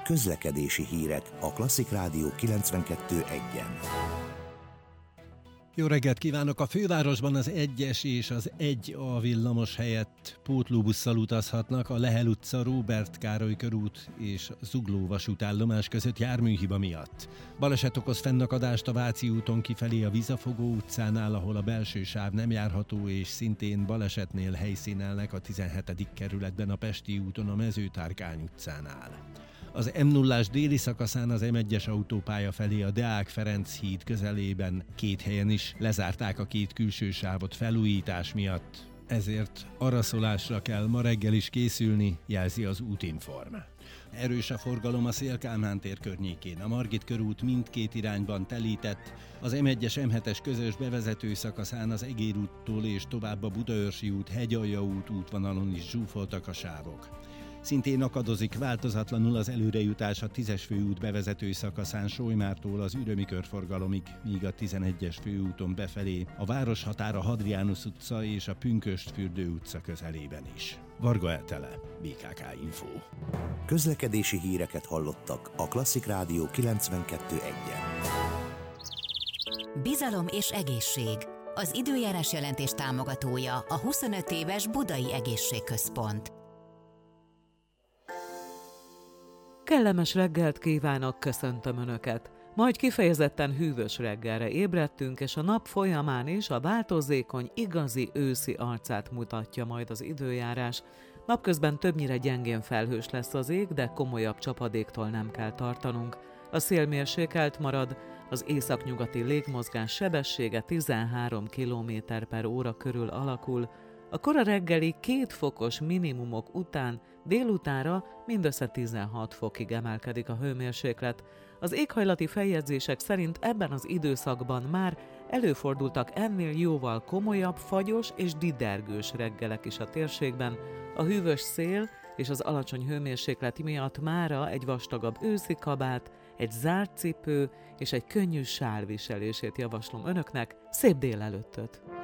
Közlekedési hírek a Klasszik Rádió 92.1-en. Jó reggelt kívánok! A fővárosban az 1-es és az 1A villamos helyett pótlóbusszal utazhatnak a Lehel utca, Róbert Károly körút és Zugló vasútállomás között járműhiba miatt. Baleset okoz fennakadást a Váci úton kifelé a Vizafogó utcánál, ahol a belső sáv nem járható, és szintén balesetnél helyszínelnek a 17. kerületben a Pesti úton a Mezőtárkány utcánál. Az M0-ás déli szakaszán az M1-es autópálya felé a Deák Ferenc híd közelében 2 helyen is lezárták a 2 külső sávot felújítás miatt, ezért araszolásra kell ma reggel is készülni, jelzi az Útinform. Erős a forgalom a Széll-Kálmán tér környékén. A Margit körút mindkét irányban telített, az M1-es M7-es közös bevezető szakaszán az Egér úttól és tovább a Budaörsi út, Hegyalja út útvonalon is zsúfoltak a sávok. Szintén akadozik változatlanul az előrejutás a 10-es főút bevezető szakaszán Solymártól az Ürömi körforgalomig, míg a 11-es főúton befelé a városhatára Hadrianus utca és a Pünkösdfürdő utca közelében is. Varga Eltele, BKK Info. Közlekedési híreket hallottak a Klasszik Rádió 92.1-en. Bizalom és egészség. Az időjárás jelentés támogatója a 25 éves Budai Egészségközpont. Kellemes reggelt kívánok, köszöntöm Önöket! Majd kifejezetten hűvös reggelre ébredtünk, és a nap folyamán is a változékony, igazi őszi arcát mutatja majd az időjárás. Napközben többnyire gyengén felhős lesz az ég, de komolyabb csapadéktól nem kell tartanunk. A szél mérsékelt marad, az északnyugati légmozgás sebessége 13 km/h körül alakul. A kora reggeli 2 fokos minimumok után délutánra mindössze 16 fokig emelkedik a hőmérséklet. Az éghajlati feljegyzések szerint ebben az időszakban már előfordultak ennél jóval komolyabb, fagyos és didergős reggelek is a térségben. A hűvös szél és az alacsony hőmérséklet miatt mára egy vastagabb őszi kabát, egy zárt cipő és egy könnyű sál viselését javaslom Önöknek. Szép délelőttöt!